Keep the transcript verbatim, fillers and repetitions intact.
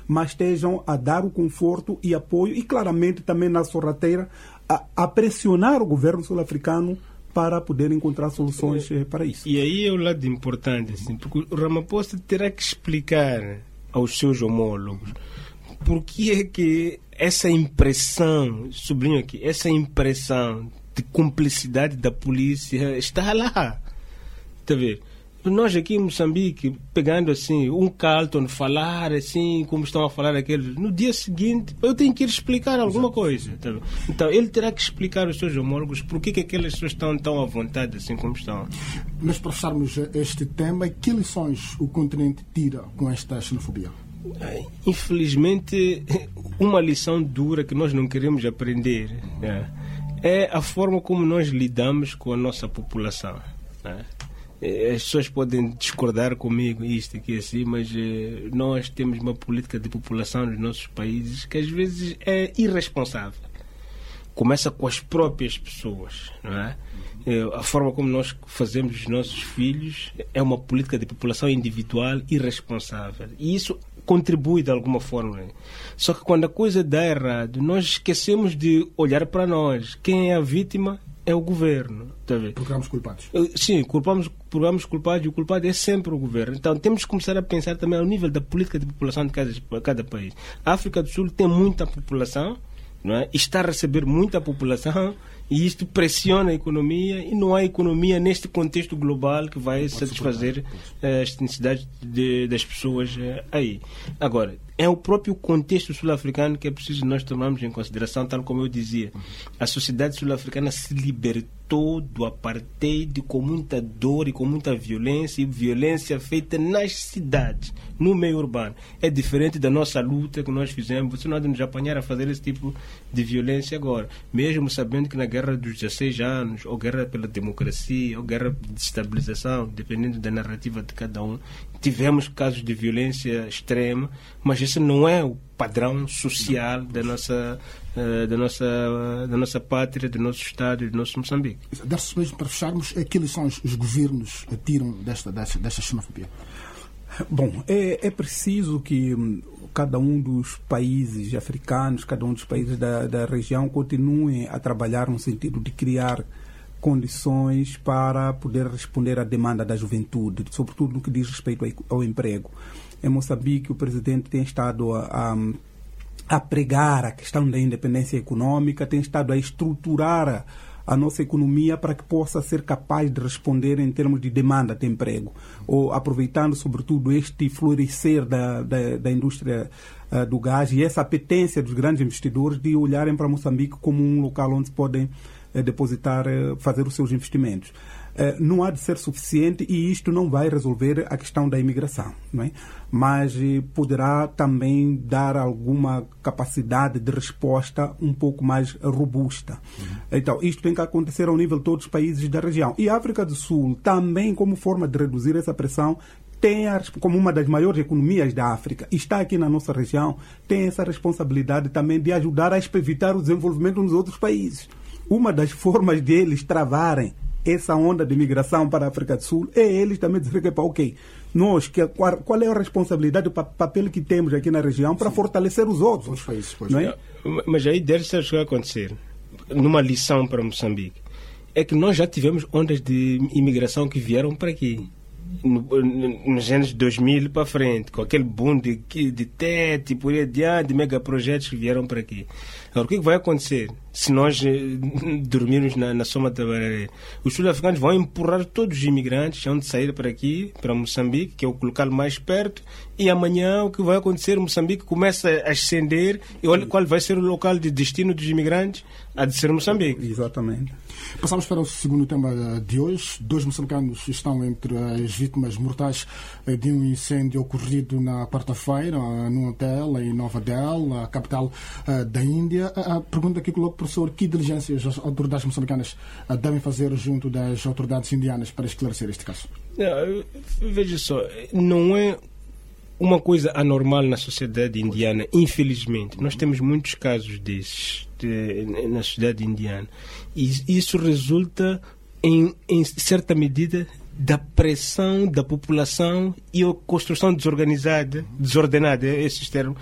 mas estejam a dar o conforto e apoio e claramente também na sorrateira a, a pressionar o governo sul-africano para poder encontrar soluções eh, para isso. E aí é o lado importante, assim, porque o Ramaphosa terá que explicar aos seus homólogos por que é que essa impressão, sublinho aqui, essa impressão de cumplicidade da polícia está lá. Está a ver? Nós aqui em Moçambique, pegando assim, um Carlton falar assim, como estão a falar aqueles, no dia seguinte, eu tenho que ir explicar alguma coisa. Tá? Então, ele terá que explicar aos seus homólogos por que, que aquelas pessoas estão tão à vontade assim como estão. Mas para fecharmos este tema, que lições o continente tira com esta xenofobia? Infelizmente, uma lição dura que nós não queremos aprender, né, é a forma como nós lidamos com a nossa população. Né? As pessoas podem discordar comigo, isto aqui assim, mas eh, nós temos uma política de população nos nossos países que às vezes é irresponsável. Começa com as próprias pessoas, não é? A forma como nós fazemos os nossos filhos é uma política de população individual irresponsável. E isso contribui de alguma forma. Só que quando a coisa dá errado, nós esquecemos de olhar para nós. Quem é a vítima é o governo. Tá vendo? Procuramos culpados. Sim, culpamos, procuramos culpados e o culpado é sempre o governo. Então temos que começar a pensar também ao nível da política de população de cada, cada país. A África do Sul tem muita população, não é? Está a receber muita população e isto pressiona a economia e não há economia neste contexto global que vai satisfazer uh, as necessidades de, das pessoas uh, aí. Agora, é o próprio contexto sul-africano que é preciso nós tomarmos em consideração, tal como eu dizia. A sociedade sul-africana se libertou do apartheid com muita dor e com muita violência, e violência feita nas cidades, no meio urbano. É diferente da nossa luta que nós fizemos. Você não há de nos apanhar a fazer esse tipo de violência agora. Mesmo sabendo que na guerra dos dezesseis anos, ou guerra pela democracia, ou guerra de estabilização, dependendo da narrativa de cada um, tivemos casos de violência extrema, mas esse não é o padrão social da nossa, uh, da nossa, uh, da nossa pátria, do nosso Estado e do nosso Moçambique. Desse mesmo, para fecharmos, que lições os governos tiram desta, desta, desta xenofobia? Bom, é, é preciso que cada um dos países africanos, cada um dos países da, da região continue a trabalhar no sentido de criar condições para poder responder à demanda da juventude, sobretudo no que diz respeito ao emprego. Em Moçambique, o presidente tem estado a, a, a pregar a questão da independência econômica, tem estado a estruturar a, a nossa economia para que possa ser capaz de responder em termos de demanda de emprego, ou aproveitando sobretudo este florescer da, da, da indústria uh, do gás e essa apetência dos grandes investidores de olharem para Moçambique como um local onde se podem uh, depositar, uh, fazer os seus investimentos. Uh, não há de ser suficiente e isto não vai resolver a questão da imigração, não é? Mas uh, poderá também dar alguma capacidade de resposta um pouco mais robusta. Uhum. Então, isto tem que acontecer ao nível de todos os países da região. E a África do Sul, também como forma de reduzir essa pressão, tem a, como uma das maiores economias da África, está aqui na nossa região, tem essa responsabilidade também de ajudar a evitar o desenvolvimento nos outros países. Uma das formas de eles travarem essa onda de migração para a África do Sul é eles também dizer que, ok, nós, que, qual, qual é a responsabilidade, o papel que temos aqui na região para Sim. fortalecer os outros. Os países, não é? Mas aí deve ser o que vai acontecer, numa lição para Moçambique, é que nós já tivemos ondas de imigração que vieram para aqui. No, no, nos anos dois mil para frente, com aquele boom de, de T E T e por aí adiante, de megaprojetos que vieram para aqui. Agora, o que, é que vai acontecer se nós eh, dormirmos na, na soma da barreira? Os sul-africanos vão empurrar todos os imigrantes onde sair para aqui, para Moçambique, que é o local mais perto, e amanhã o que vai acontecer? Moçambique começa a ascender e olha qual vai ser o local de destino dos imigrantes, há de ser Moçambique. Exatamente. Passamos para o segundo tema de hoje. Dois moçambicanos estão entre as vítimas mortais de um incêndio ocorrido na quarta-feira num hotel em Nova Delhi, a capital da Índia. A pergunta que coloco, professor, que diligências as autoridades moçambicanas devem fazer junto das autoridades indianas para esclarecer este caso? Não, veja só, não é uma coisa anormal na sociedade indiana, infelizmente. Nós temos muitos casos desses de, na sociedade indiana. E isso resulta, em, em certa medida, da pressão da população e a construção desorganizada, desordenada, esses termos,